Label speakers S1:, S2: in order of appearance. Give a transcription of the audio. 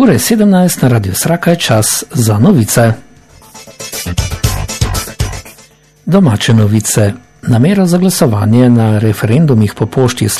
S1: Ura je 17, na Radio Sraka je čas za novice. Domače novice. Namero za glasovanje na referendumih po pošti